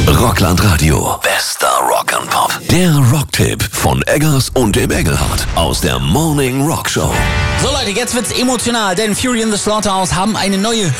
Rockland Radio. Bester Rock and Pop. Der Rocktipp von Eggers und dem Engelhardt aus der Morning Rock Show. So Leute, jetzt wird's emotional, denn Fury in the Slaughterhouse haben eine neue